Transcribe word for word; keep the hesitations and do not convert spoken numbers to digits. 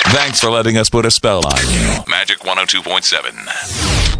Thanks for letting us put a spell on you. Magic one oh two point seven.